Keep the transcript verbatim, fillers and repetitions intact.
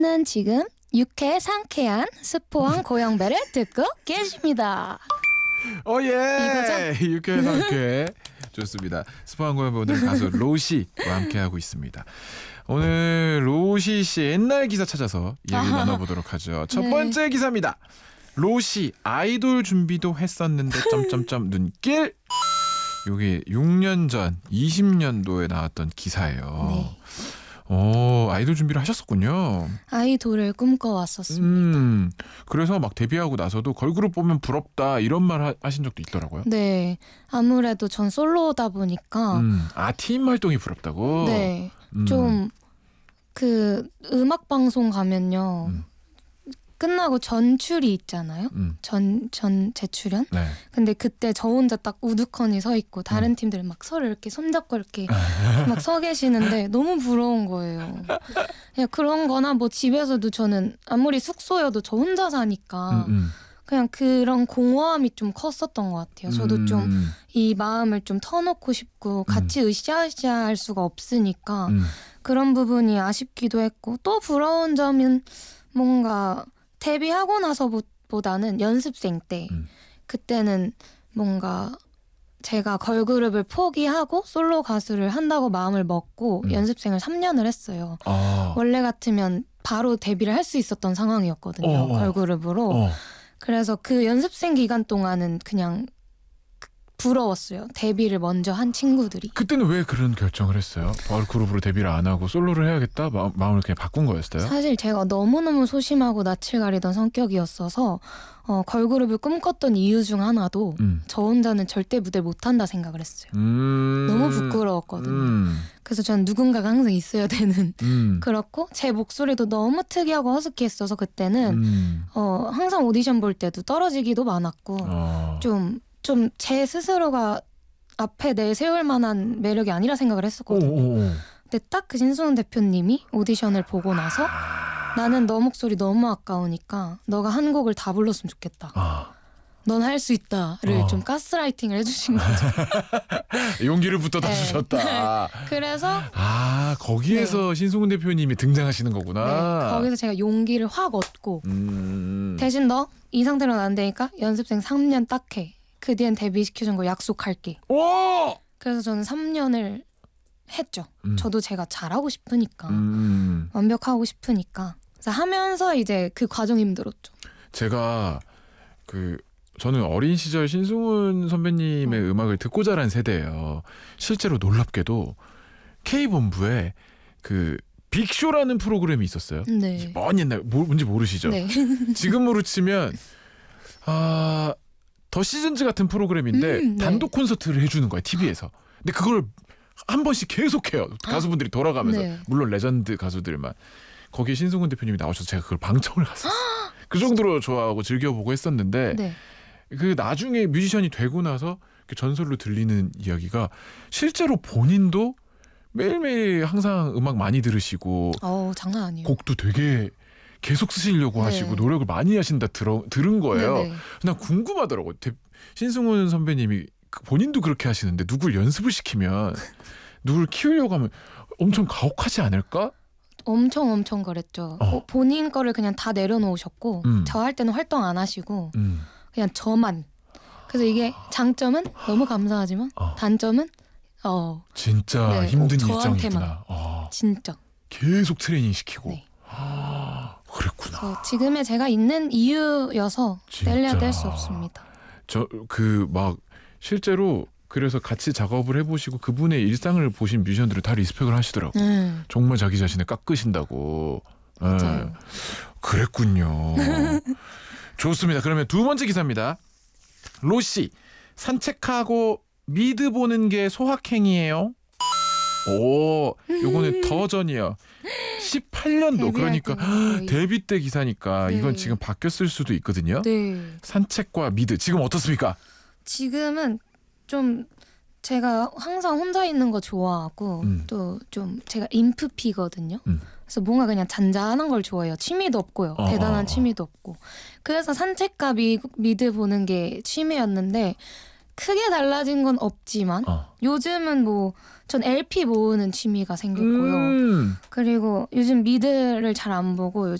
는 지금 유쾌 상쾌한 스포한 고영배를 듣고 계십니다. 오예 유쾌 상쾌 좋습니다. 스포한 고영배 오늘 가수 로시와 함께하고 있습니다. 오늘 로시 씨 옛날 기사 찾아서 이야기 아, 나눠보도록 하죠. 첫 번째 네. 기사입니다. 로시 아이돌 준비도 했었는데 점점점 눈길. 요게 육 년 전 이십 년도에 나왔던 기사예요. 네. 오, 아이돌 준비를 하셨었군요. 아이돌을 꿈꿔왔었습니다. 음, 그래서 막 데뷔하고 나서도 걸그룹 보면 부럽다 이런 말 하, 하신 적도 있더라고요. 네, 아무래도 전 솔로다 보니까 음, 아, 팀 활동이 부럽다고? 네, 음. 좀 그 음악 방송 가면요. 음. 끝나고 전출이 있잖아요. 음. 전, 전 재출연. 네. 근데 그때 저 혼자 딱 우두커니 서 있고 다른 음. 팀들은 막 서로 이렇게 손잡고 이렇게 막 서 계시는데 너무 부러운 거예요. 그냥 그런 거나 뭐 집에서도 저는 아무리 숙소여도 저 혼자 사니까 음, 음. 그냥 그런 공허함이 좀 컸었던 것 같아요. 저도 음. 좀 이 마음을 좀 터놓고 싶고 같이 음. 으쌰으쌰 할 수가 없으니까 음. 그런 부분이 아쉽기도 했고 또 부러운 점은 뭔가 데뷔하고 나서보다는 연습생 때 음. 그때는 뭔가 제가 걸그룹을 포기하고 솔로 가수를 한다고 마음을 먹고 음. 연습생을 삼 년을 했어요. 아. 원래 같으면 바로 데뷔를 할 수 있었던 상황이었거든요. 어, 걸그룹으로. 어. 그래서 그 연습생 기간 동안은 그냥 부러웠어요. 데뷔를 먼저 한 친구들이. 그때는 왜 그런 결정을 했어요? 걸그룹으로 데뷔를 안 하고 솔로를 해야겠다? 마, 마음을 그냥 바꾼 거였어요? 사실 제가 너무너무 소심하고 낯을 가리던 성격이었어서 어, 걸그룹을 꿈꿨던 이유 중 하나도 음. 저 혼자는 절대 무대를 못한다 생각을 했어요. 음. 너무 부끄러웠거든요. 음. 그래서 저는 누군가가 항상 있어야 되는 음. 그렇고 제 목소리도 너무 특이하고 허스키했어서 그때는 음. 어, 항상 오디션 볼 때도 떨어지기도 많았고 어. 좀 좀 제 스스로가 앞에 내세울 만한 매력이 아니라 생각을 했었거든요. 오오오. 근데 딱 그 신승훈 대표님이 오디션을 보고 나서 나는 너 목소리 너무 아까우니까 너가 한 곡을 다 불렀으면 좋겠다. 아. 넌 할 수 있다를 어. 좀 가스라이팅을 해주신 거죠. 용기를 붙어다 네. 주셨다. 그래서 아 거기에서 네. 신승훈 대표님이 등장하시는 거구나. 네. 거기서 제가 용기를 확 얻고 음. 대신 너 이 상태로는 안 되니까 연습생 삼 년 딱 해. 그 뒤엔 데뷔시켜준 거 약속할게. 오! 그래서 저는 삼 년을 했죠. 음. 저도 제가 잘하고 싶으니까 음. 완벽하고 싶으니까 그래서 하면서 이제 그 과정이 힘들었죠. 제가 그 저는 어린 시절 신승훈 선배님의 어. 음악을 듣고 자란 세대예요. 실제로 놀랍게도 K본부에 그 빅쇼라는 프로그램이 있었어요. 네. 먼 옛날 뭔지 모르시죠? 네. 지금으로 치면 아 더 시즌즈 같은 프로그램인데 음, 네. 단독 콘서트를 해주는 거예요. 티비에서. 근데 그걸 한 번씩 계속해요. 가수분들이 돌아가면서. 네. 물론 레전드 가수들만. 거기에 신승훈 대표님이 나오셔서 제가 그걸 방청을 갔었어요. 그 정도로 좋아하고 즐겨보고 했었는데 네. 그 나중에 뮤지션이 되고 나서 전설로 들리는 이야기가 실제로 본인도 매일매일 항상 음악 많이 들으시고 어, 장난 아니에요. 곡도 되게 계속 쓰시려고 네. 하시고 노력을 많이 하신다 들어, 들은 거예요. 네네. 난 궁금하더라고요. 신승훈 선배님이 본인도 그렇게 하시는데 누굴 연습을 시키면 누굴 키우려고 하면 엄청 가혹하지 않을까? 엄청 엄청 그랬죠. 어. 본인 거를 그냥 다 내려놓으셨고 음. 저 할 때는 활동 안 하시고 음. 그냥 저만. 그래서 이게 장점은 너무 감사하지만 어. 단점은 어 진짜 네, 힘든 어, 일정이구나. 어. 진짜. 계속 트레이닝 시키고. 네. 아, 그랬구나. 지금의 제가 있는 이유여서 뗄래야 뗄 수 없습니다. 저 그 막 실제로 그래서 같이 작업을 해보시고 그분의 일상을 보신 뮤지션들은 다 리스펙을 하시더라고요. 음. 정말 자기 자신을 깎으신다고. 맞아요. 네. 그랬군요. 좋습니다. 그러면 두 번째 기사입니다. 로시 산책하고 미드 보는 게 소확행이에요. 오, 요거는 더 전이요. 십팔 년도 그러니까 데뷔 때 기사니까 네. 이건 지금 바뀌었을 수도 있거든요. 네. 산책과 미드 지금 어떻습니까? 지금은 좀 제가 항상 혼자 있는 거 좋아하고 음. 또 좀 제가 인프피거든요. 음. 그래서 뭔가 그냥 잔잔한 걸 좋아해요. 취미도 없고요. 어, 대단한 어, 어. 취미도 없고. 그래서 산책과 미, 미드 보는 게 취미였는데 크게 달라진 건 없지만 어. 요즘은 뭐 전 엘피 모으는 취미가 생겼고요. 음. 그리고 요즘 미드를 잘 안 보고